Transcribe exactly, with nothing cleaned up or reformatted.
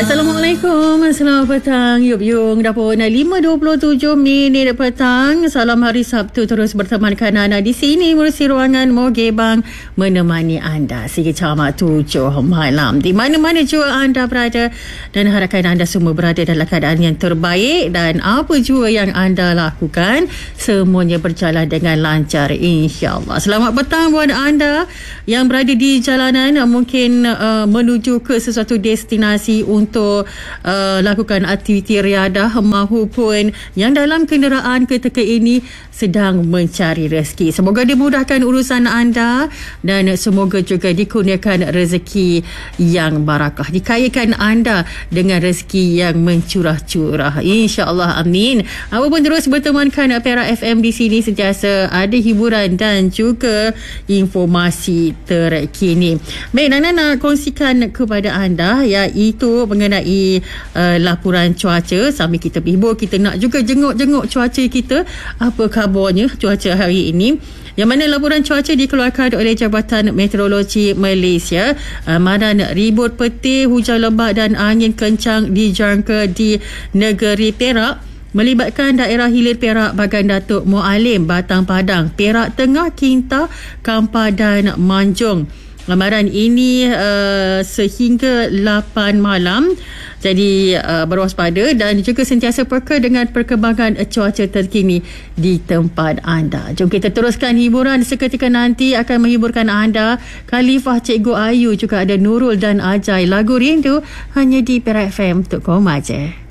Assalamualaikum, selamat petang. Yup yung dah pun lima dua puluh tujuh minit petang. Salam hari Sabtu terus bertemankan anda di sini melalui ruangan Mogebang menemani anda sehingga jam tujuh malam. Di mana-mana jua anda berada dan harapkan anda semua berada dalam keadaan yang terbaik dan apa jua yang anda lakukan semuanya berjalan dengan lancar insya-Allah. Selamat petang buat anda yang berada di jalanan mungkin uh, menuju ke sesuatu destinasi untuk uh, lakukan aktiviti riadah maupun yang dalam kenderaan ketika ini sedang mencari rezeki. Semoga dimudahkan urusan anda dan semoga juga dikurniakan rezeki yang barakah. Dikayakan anda dengan rezeki yang mencurah-curah. InsyaAllah, amin. Apapun terus bertemankan Perak F M di sini sentiasa ada hiburan dan juga informasi terkini. Baik, Nana nak kongsikan kepada anda iaitu mengenai uh, laporan cuaca. Sambil kita berhibur, kita nak juga jenguk-jenguk cuaca kita. Apa kabarnya cuaca hari ini? Yang mana laporan cuaca dikeluarkan oleh Jabatan Meteorologi Malaysia. Amaran ribut petir, hujan lebat dan angin kencang dijangka di negeri Perak melibatkan daerah hilir Perak, Bagan Datuk Mualim, Batang Padang, Perak Tengah, Kinta, Kampar dan Manjung. Lamaran ini uh, sehingga lapan malam. Jadi uh, berwaspada dan juga sentiasa peka dengan perkembangan cuaca terkini di tempat anda. Jom kita teruskan hiburan. Seketika nanti akan menghiburkan anda Khalifah, Cikgu Ayu, juga ada Nurul dan Ajai. Lagu Rindu hanya di Perak F M dot com aja.